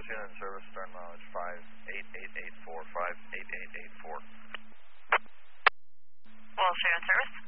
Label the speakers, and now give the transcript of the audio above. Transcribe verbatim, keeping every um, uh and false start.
Speaker 1: Walsh Unit in service, stern mileage five eight eight eight four, five eight eight eight four.
Speaker 2: Walsh Unit in service.